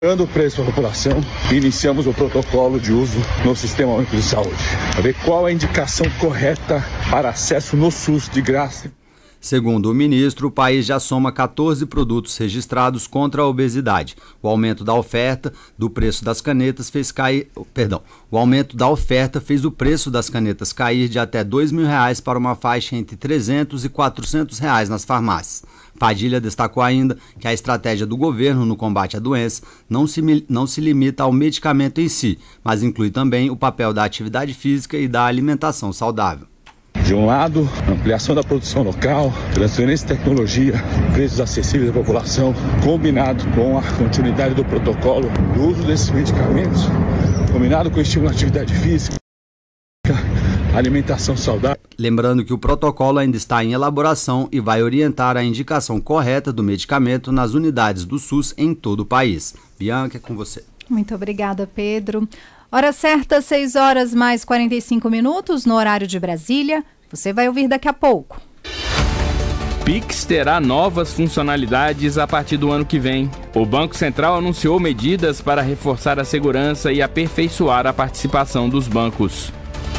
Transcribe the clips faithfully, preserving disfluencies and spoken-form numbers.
Dando preço à população, iniciamos o protocolo de uso no Sistema Único de Saúde, para ver qual a indicação correta para acesso no SUS de graça. Segundo o ministro, o país já soma catorze produtos registrados contra a obesidade. O aumento da oferta do preço das canetas fez cair, perdão, o aumento da oferta fez o preço das canetas cair de até dois mil reais para uma faixa entre trezentos e quatrocentos reais nas farmácias. Padilha destacou ainda que a estratégia do governo no combate à doença não se, não se limita ao medicamento em si, mas inclui também o papel da atividade física e da alimentação saudável. De um lado, ampliação da produção local, transferência de tecnologia, preços acessíveis à população, combinado com a continuidade do protocolo do uso desses medicamentos, combinado com o estímulo à atividade física, alimentação saudável. Lembrando que o protocolo ainda está em elaboração e vai orientar a indicação correta do medicamento nas unidades do SUS em todo o país. Bianca, é com você. Muito obrigada, Pedro. Hora certa, seis horas mais quarenta e cinco minutos no horário de Brasília. Você vai ouvir daqui a pouco. Pix terá novas funcionalidades a partir do ano que vem. O Banco Central anunciou medidas para reforçar a segurança e aperfeiçoar a participação dos bancos.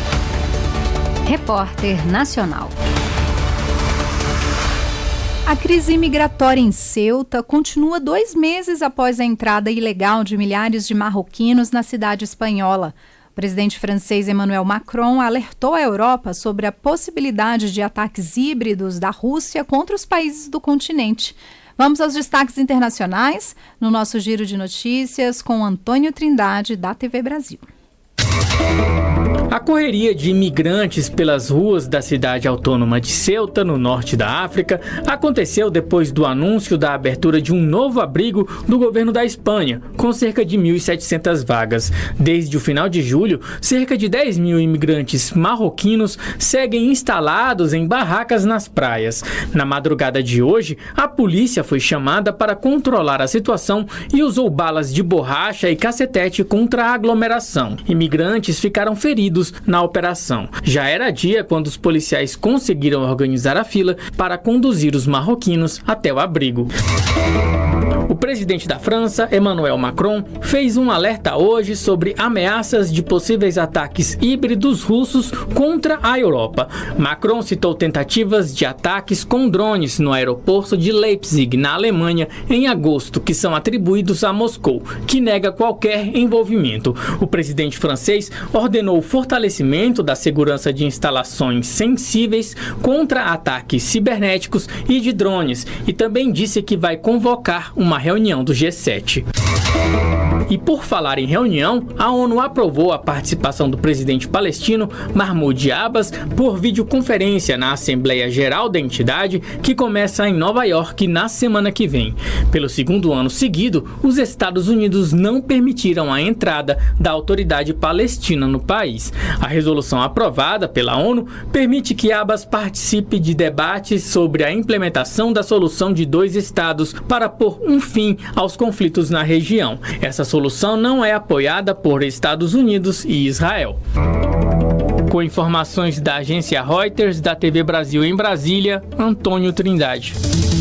Repórter Nacional. A crise migratória em Ceuta continua dois meses após a entrada ilegal de milhares de marroquinos na cidade espanhola. O presidente francês Emmanuel Macron alertou a Europa sobre a possibilidade de ataques híbridos da Rússia contra os países do continente. Vamos aos destaques internacionais no nosso giro de notícias com Antônio Trindade, da T V Brasil. A correria de imigrantes pelas ruas da cidade autônoma de Ceuta, no norte da África, aconteceu depois do anúncio da abertura de um novo abrigo do governo da Espanha, com cerca de mil e setecentas vagas. Desde o final de julho, cerca de dez mil imigrantes marroquinos seguem instalados em barracas nas praias. Na madrugada de hoje, a polícia foi chamada para controlar a situação e usou balas de borracha e cacetete contra a aglomeração. Imigrantes ficaram feridos na operação. Já era dia quando os policiais conseguiram organizar a fila para conduzir os marroquinos até o abrigo. O presidente da França, Emmanuel Macron, fez um alerta hoje sobre ameaças de possíveis ataques híbridos russos contra a Europa. Macron citou tentativas de ataques com drones no aeroporto de Leipzig, na Alemanha, em agosto, que são atribuídos a Moscou, que nega qualquer envolvimento. O presidente francês ordenou o fortalecimento da segurança de instalações sensíveis contra ataques cibernéticos e de drones, e também disse que vai convocar uma reunião do G sete. E por falar em reunião, a ONU aprovou a participação do presidente palestino Mahmoud Abbas por videoconferência na Assembleia Geral da entidade, que começa em Nova York na semana que vem. Pelo segundo ano seguido, os Estados Unidos não permitiram a entrada da autoridade palestina no país. A resolução aprovada pela ONU permite que Abbas participe de debates sobre a implementação da solução de dois estados para pôr um fim aos conflitos na região. Essa solução não é apoiada por Estados Unidos e Israel. Com informações da agência Reuters, da T V Brasil em Brasília, Antônio Trindade.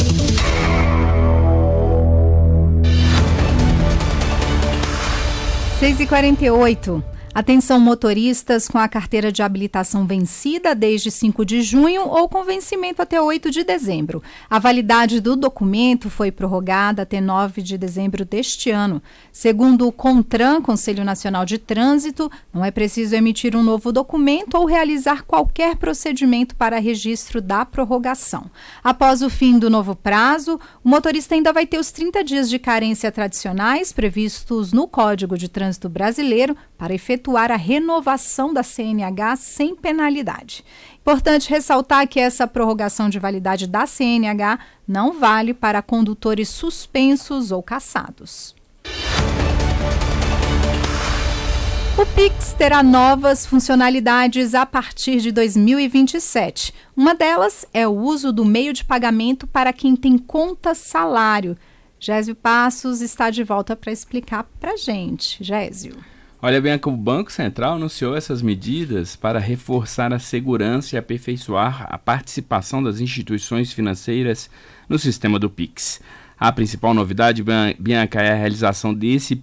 seis e quarenta e oito. Atenção motoristas com a carteira de habilitação vencida desde cinco de junho ou com vencimento até oito de dezembro. A validade do documento foi prorrogada até nove de dezembro deste ano. Segundo o CONTRAN, Conselho Nacional de Trânsito, não é preciso emitir um novo documento ou realizar qualquer procedimento para registro da prorrogação. Após o fim do novo prazo, o motorista ainda vai ter os trinta dias de carência tradicionais previstos no Código de Trânsito Brasileiro para efetuar a renovação da C N H sem penalidade. Importante ressaltar que essa prorrogação de validade da C N H não vale para condutores suspensos ou cassados. O Pix terá novas funcionalidades a partir de dois mil e vinte e sete. Uma delas é o uso do meio de pagamento para quem tem conta salário. Gésio Passos está de volta para explicar para a gente. Gésio. Olha bem, o Banco Central anunciou essas medidas para reforçar a segurança e aperfeiçoar a participação das instituições financeiras no sistema do Pix. A principal novidade, Bianca, é a realização desse